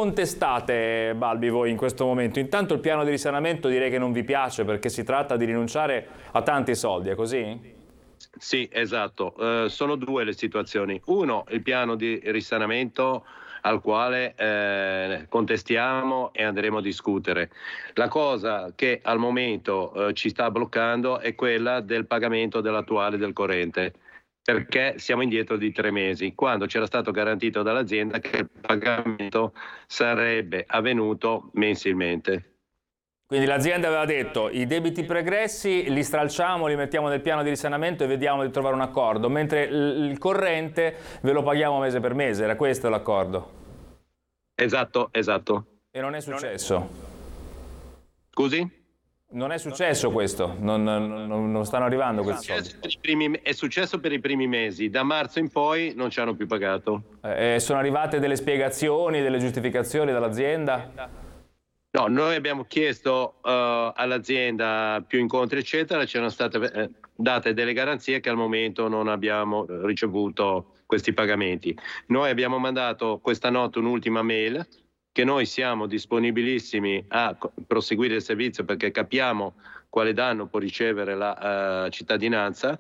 contestate, Balbi, voi in questo momento? Intanto il piano di risanamento direi che non vi piace perché si tratta di rinunciare a tanti soldi, è così? Sì, esatto. Sono due le situazioni. Uno, il piano di risanamento al quale contestiamo e andremo a discutere. La cosa che al momento ci sta bloccando è quella del pagamento dell'attuale del corrente, perché siamo indietro di 3 mesi, quando c'era stato garantito dall'azienda che il pagamento sarebbe avvenuto mensilmente. Quindi l'azienda aveva detto i debiti pregressi li stralciamo, li mettiamo nel piano di risanamento e vediamo di trovare un accordo, mentre il corrente ve lo paghiamo mese per mese, era questo l'accordo? Esatto, esatto. E non è successo? Scusi? Non è successo questo? Non stanno arrivando questi soldi? È successo per i primi mesi, da marzo in poi non ci hanno più pagato. Sono arrivate delle spiegazioni, delle giustificazioni dall'azienda? No, noi abbiamo chiesto all'azienda più incontri eccetera, ci erano state date delle garanzie che al momento non abbiamo ricevuto questi pagamenti. Noi abbiamo mandato questa notte un'ultima mail che noi siamo disponibilissimi a proseguire il servizio perché capiamo quale danno può ricevere la cittadinanza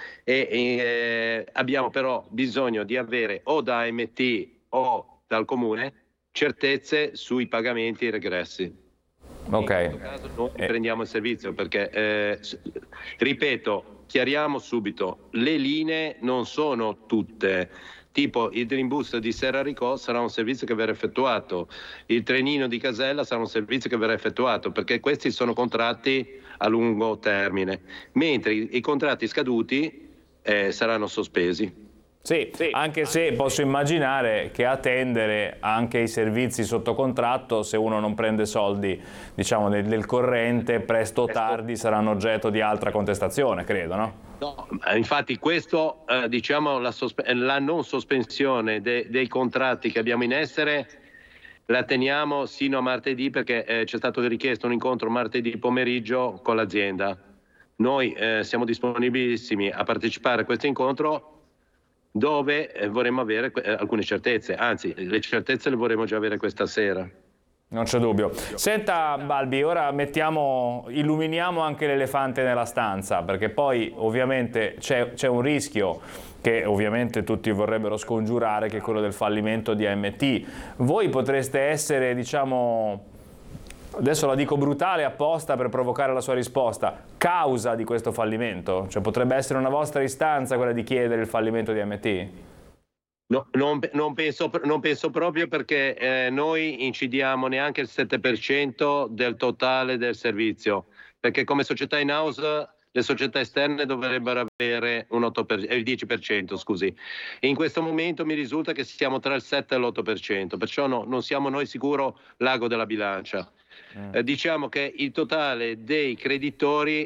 e abbiamo però bisogno di avere o da AMT o dal comune certezze sui pagamenti e i regressi. Ok. In questo caso noi prendiamo il servizio perché, ripeto, chiariamo subito, le linee non sono tutte. Tipo il Dream Bus di Serrarico sarà un servizio che verrà effettuato, il trenino di Casella sarà un servizio che verrà effettuato, perché questi sono contratti a lungo termine, mentre i contratti scaduti saranno sospesi. Sì, anche se posso immaginare che attendere anche i servizi sotto contratto, se uno non prende soldi, diciamo, del corrente, presto o tardi saranno oggetto di altra contestazione, credo, no? No, infatti questo, diciamo, la non sospensione dei contratti che abbiamo in essere la teniamo sino a martedì perché c'è stato richiesto un incontro martedì pomeriggio con l'azienda. Noi siamo disponibilissimi a partecipare a questo incontro dove vorremmo avere alcune certezze, anzi le certezze le vorremmo già avere questa sera. Non c'è dubbio. Senta Balbi, ora illuminiamo anche l'elefante nella stanza, perché poi ovviamente c'è un rischio che ovviamente tutti vorrebbero scongiurare, che è quello del fallimento di AMT. Voi potreste essere, diciamo, adesso la dico brutale apposta per provocare la sua risposta, causa di questo fallimento? Cioè potrebbe essere una vostra istanza quella di chiedere il fallimento di AMT? No, non penso proprio perché noi incidiamo neanche il 7% del totale del servizio, perché come società in house le società esterne dovrebbero avere il 10%, scusi. E in questo momento mi risulta che siamo tra il 7 e l'8%, perciò non siamo noi sicuro l'ago della bilancia. Diciamo che il totale dei creditori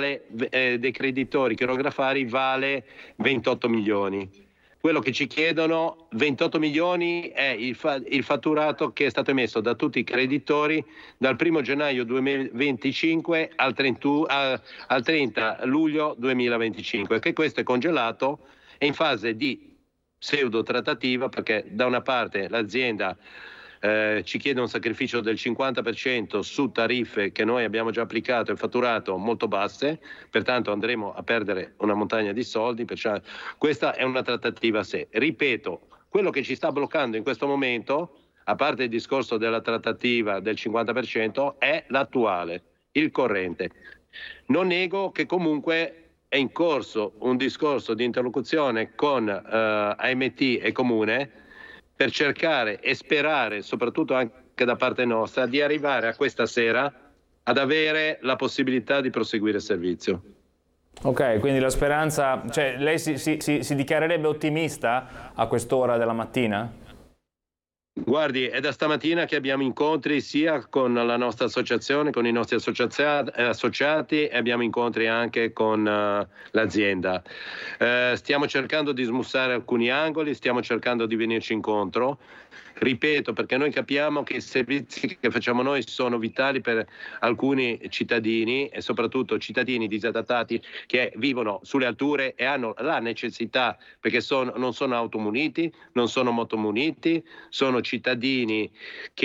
chirografari vale 28 milioni. Quello che ci chiedono 28 milioni è il fatturato che è stato emesso da tutti i creditori dal 1 gennaio 2025 al 30 luglio 2025, che questo è congelato, è in fase di pseudo trattativa perché da una parte l'azienda ci chiede un sacrificio del 50% su tariffe che noi abbiamo già applicato e fatturato molto basse, pertanto andremo a perdere una montagna di soldi, perciò questa è una trattativa a sé. Ripeto, quello che ci sta bloccando in questo momento, a parte il discorso della trattativa del 50%, è l'attuale, il corrente. Non nego che comunque è in corso un discorso di interlocuzione con AMT e Comune per cercare e sperare, soprattutto anche da parte nostra, di arrivare a questa sera ad avere la possibilità di proseguire il servizio. Ok, quindi la speranza, cioè lei si dichiarerebbe ottimista a quest'ora della mattina? Guardi, è da stamattina che abbiamo incontri sia con la nostra associazione, con i nostri associati e abbiamo incontri anche con l'azienda. Stiamo cercando di smussare alcuni angoli, stiamo cercando di venirci incontro. Ripeto, perché noi capiamo che i servizi che facciamo noi sono vitali per alcuni cittadini e soprattutto cittadini disadattati che vivono sulle alture e hanno la necessità, perché non sono automuniti, non sono motomuniti, sono cittadini che